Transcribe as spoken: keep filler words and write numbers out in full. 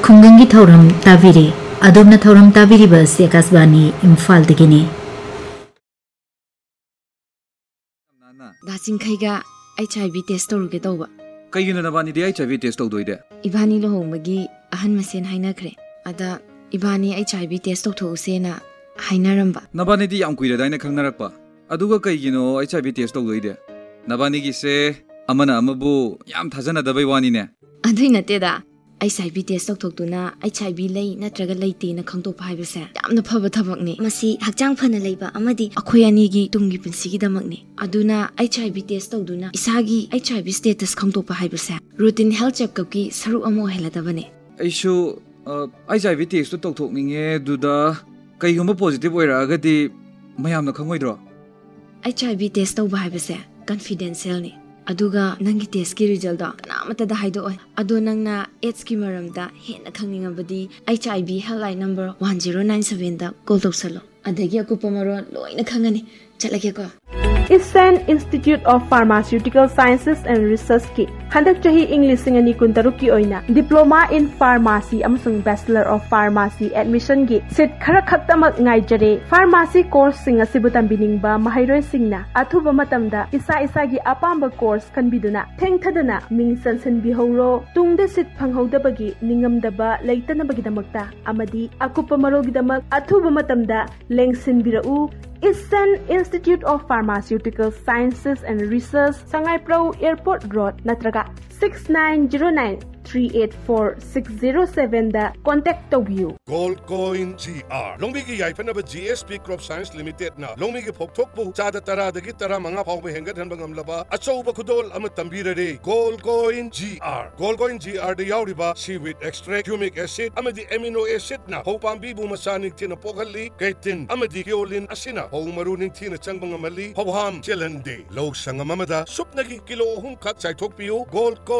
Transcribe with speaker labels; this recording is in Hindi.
Speaker 1: खुंगंगी थौरम ताबिरी अदोमना थौरम ताबिरी बस Akashvani Imphal दगिनी
Speaker 2: दासिंखैगा H I we test तौरुगे तौबा
Speaker 3: कईगिनो नबानी दे एच आई वी टेस्ट तौदोइदे
Speaker 2: इबानी लोहोंबगी अहन मसेन हाइनाख्रे अदा इबानी H I we test तौथोउसेना हाइनारंबा
Speaker 3: नबानी the yam कुइरेदाइना खंगनारकपा अदुगा कईगिनो H I we test तौदोइदे नबानी गिसे Amna अमबु yam थाजनदबै वानीने
Speaker 2: अदुइ नतेदा H I we test तौथोक्तुना H I we लै नत्रगा लैतेना खंगतोपा हाइबसे यामना फबा थबकनी मसी हक्चांग फना लैबा अमदी अखोय अनीगी Tungi पुंसीगी दमकनी अदुना H I we test तौदुना इसागी H I we status खंगतोपा हाइबसे routine health checkup की सरु Amo हेलादबने
Speaker 3: ऐशु H I we test तौथोकनिंगे दुदा कईगुम्बा positive ओइरागदी मयामना खंगोइद्रो
Speaker 2: H I we test तौबा हाइबसे कॉन्फिडेंशियल ने अदुगा नंगी टेस्ट की रिजल्ट कनामतदा हाइदोय अदो नंगना एड्स की मरमदा हेना खंगनिंगबदी H I we helpline number one zero nine seven दा कॉल तौसलो अदगी अकुपा मरो लोइना खंगनी चलगेको
Speaker 4: Isen Institute of Pharmaceutical Sciences and Research की हंदक चाही इंग्लिश सिंगनी कुंतरुक की ओइना diploma in pharmacy अमसुंग bachelor of pharmacy admission की सीट खरा खक्तमक ngaijare फार्मेसी कोर्स सिंग असिबु तंबिनिंगबा महैरोय सिंगना अथुबा मतमदा इसा इसा की अपाम्ब course खनबिदुना थेंगथदना Ming सनसन बिहौरो तुंगदे seat फंगहौदबगी निंगमदबा लैतनबगी दमकता अमदी अकुपा मरोगिदमक अथुबा मतमदा लेंगसिन बिरउ Isen Institute of Pharmaceutical Sciences and Research Sangaipro Airport Road Natraga six nine zero nine three eight four six zero seven da contact tawbiu
Speaker 5: Gold Coin G R Longbi ki yaifanaba G S P Crop Science Limited na Longbi ki phokthokpu chada tara dagi tara manga phawbe hengat hanba ngamlaba achouba khudol ama tambirare Gold Coin G R Gold Coin G R de yauriba seaweed extract humic acid amadi amino acid na hopambi bu masanik tina pokhalli kaitin amadi kiolin asina ho maruning tina changba ngamali hobham chelande log sangamamada supnagi kilo hum khak chai thokpiu Gold